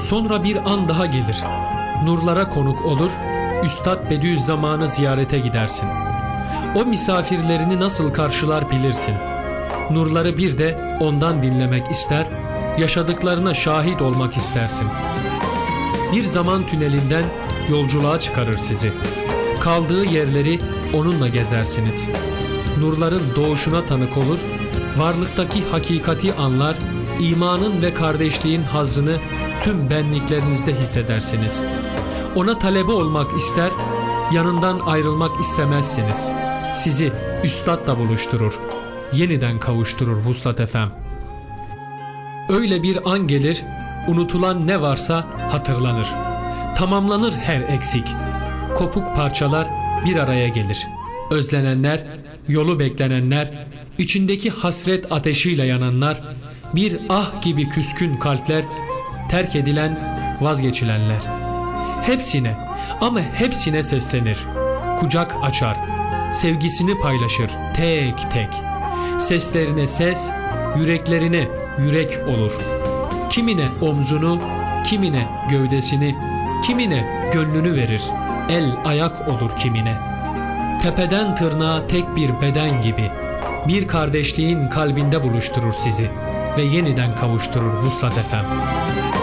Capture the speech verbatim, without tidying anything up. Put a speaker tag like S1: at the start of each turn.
S1: Sonra bir an daha gelir. Nurlara konuk olur, Üstad Bediüzzaman'ı ziyarete gidersin. O misafirlerini nasıl karşılar bilirsin. Nurları bir de ondan dinlemek ister, yaşadıklarına şahit olmak istersin. Bir zaman tünelinden yolculuğa çıkarır sizi. Kaldığı yerleri onunla gezersiniz. Nurların doğuşuna tanık olur, varlıktaki hakikati anlar, imanın ve kardeşliğin hazzını tüm benliklerinizde hissedersiniz. Ona talebe olmak ister, yanından ayrılmak istemezsiniz. Sizi üstadla buluşturur, yeniden kavuşturur Vuslat Efem. Öyle bir an gelir, unutulan ne varsa hatırlanır. Tamamlanır her eksik. Kopuk parçalar bir araya gelir. Özlenenler, yolu beklenenler, içindeki hasret ateşiyle yananlar, bir ah gibi küskün kalpler, terk edilen, vazgeçilenler. Hepsine ama hepsine seslenir. Kucak açar, sevgisini paylaşır tek tek. Seslerine ses, yüreklerine yürek olur. Kimine omzunu, kimine gövdesini, kimine gönlünü verir. El ayak olur kimine. Tepeden tırnağa tek bir beden gibi bir kardeşliğin kalbinde buluşturur sizi ve yeniden kavuşturur Vuslat Efem.